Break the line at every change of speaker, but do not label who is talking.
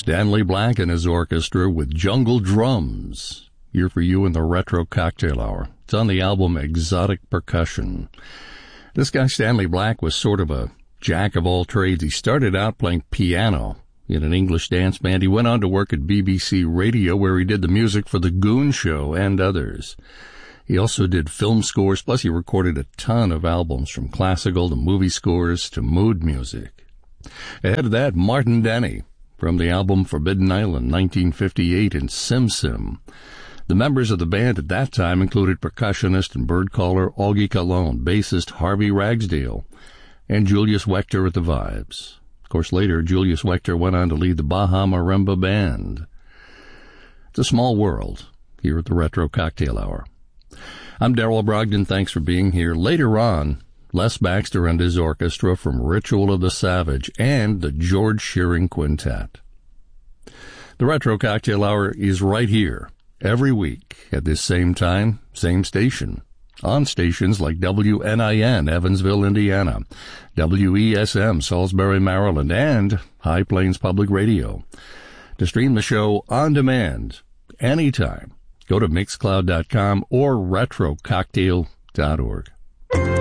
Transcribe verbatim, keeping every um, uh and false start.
Stanley Black and his orchestra with Jungle Drums. Here for you in the Retro Cocktail Hour. It's on the album Exotic Percussion. This guy, Stanley Black, was sort of a jack of all trades. He started out playing piano in an English dance band. He went on to work at B B C Radio, where he did the music for The Goon Show and others. He also did film scores, plus he recorded a ton of albums, from classical to movie scores to mood music. Ahead of that, Martin Denny, from the album Forbidden Island, nineteen fifty-eight, and Sim Sim. The members of the band at that time included percussionist and bird caller Augie Calone, bassist Harvey Ragsdale, and Julius Wechter at the vibes. Of course, later, Julius Wechter went on to lead the Baja Marimba Band. It's a small world here at the Retro Cocktail Hour. I'm Darrell Brogdon. Thanks for being here. Later on, Les Baxter and his orchestra from Ritual of the Savage and the George Shearing Quintet. The Retro Cocktail Hour is right here every week at this same time, same station, on stations like W N I N, Evansville, Indiana, W E S M, Salisbury, Maryland, and High Plains Public Radio. To stream the show on demand anytime, go to mixcloud dot com or retro cocktail dot org.